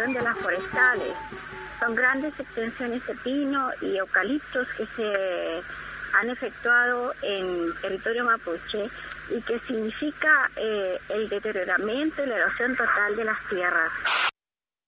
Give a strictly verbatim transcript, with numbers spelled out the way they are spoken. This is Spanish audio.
destrucción de las forestales. Son grandes extensiones de pino y eucaliptos que se han efectuado en territorio mapuche y que significa eh, el deterioramiento y la erosión total de las tierras.